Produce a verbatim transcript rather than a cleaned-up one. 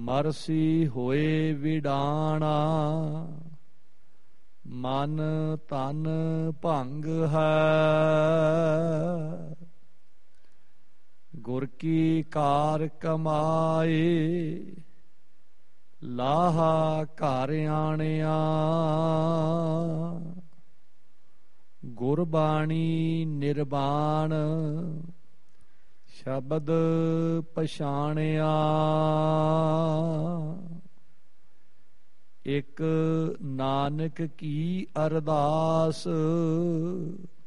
Mercy ਹੋਏ ਵਿਡਾਣਾ, ਮਨ ਤਨ ਭੰਗ ਹੈ। ਗੁਰ ਕੀ ਕਾਰ ਕਮਾਏ, ਲਾਹਾ ਘਰ ਆਣਿਆ। ਗੁਰਬਾਣੀ ਨਿਰਵਾਣ, ਸ਼ਬਦ ਪਛਾਣਿਆ। ਇਕ ਨਾਨਕ ਕੀ ਅਰਦਾਸ,